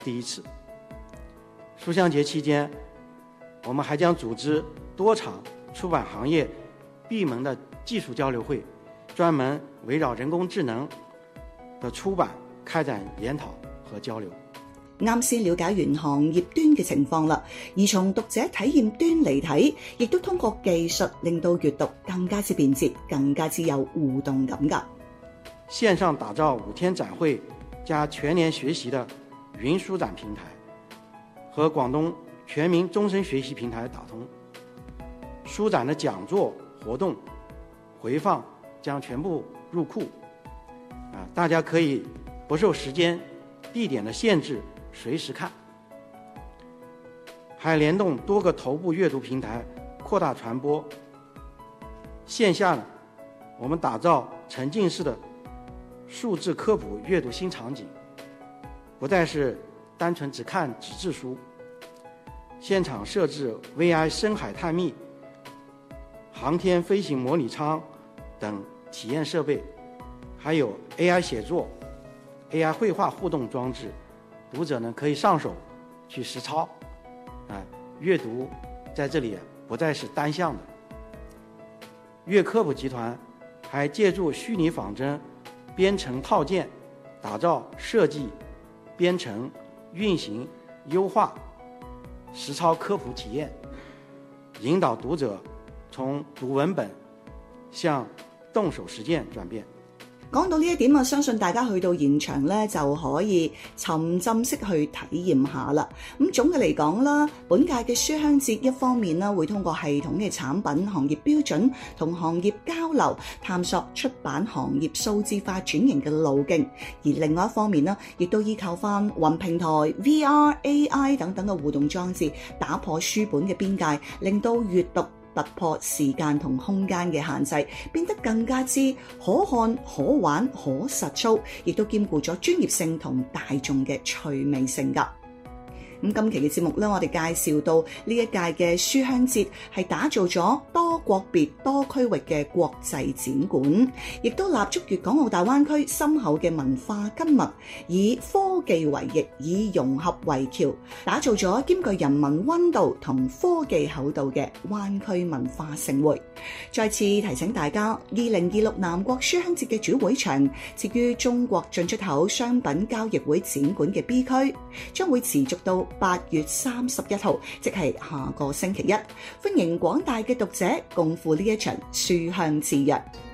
第一次。书香节期间，我们还将组织多场出版行业闭门的技术交流会，专门围绕人工智能的出版開展研討和交流。 啱先了解完行業端嘅情況啦，而從讀者體驗端嚟睇，亦都通過技術令到閱讀更加之便捷，更加之有互動感㗎。 線上打造5天展會加全年學習的雲書展平台，和廣東全民終身學習平台打通。書展的講座活動回放將全部入庫，大家可以不受時間、地點的限制，隨時看。還聯動多個頭部閱讀平台，擴大傳播。線下呢，我們打造沉浸式的數字科普閱讀新場景，不再是單純只看紙質書，現場設置 VI 深海探秘、航天飛行模擬艙等體驗設備，還有 AI 寫作、AI 繪畫互動裝置，讀者呢可以上手去實操，閱讀在這裡不再是單向的。粵科普集團還借助虛擬仿真、編程套件，打造設計、編程、運行、優化、實操科普體驗，引導讀者從讀文本向動手實踐轉變。 講到呢一點，我相信大家去到現場咧就可以沉浸式去體驗下啦。咁總嘅嚟講啦，本屆嘅書香節一方面啦會通過系統嘅產品行業標準同行業交流，探索出版行業數字化轉型嘅路徑；而另外一方面呢，亦都依靠翻雲平台、VR、AI 等等嘅互動裝置，打破書本嘅邊界，令到閱讀突破時間同空間嘅限制，變得更加之可看、可玩、可實操，亦都兼顧咗專業性同大眾嘅趣味性㗎。咁今期嘅節目咧，我哋介紹到呢一屆嘅書香節係打造咗多國別多區域嘅國際展館，亦都立足粵港澳大灣區深厚嘅文化根脈，以科技為翼，以融合為橋，打造咗兼具人文溫度同科技厚度嘅灣區文化盛會。再次提醒大家，2026南國書香節嘅主會場設於中國進出口商品交易會展館嘅 B 區，將會持續到8月31號，即係下個星期一。歡迎廣大嘅讀者共赴呢一場書香之約。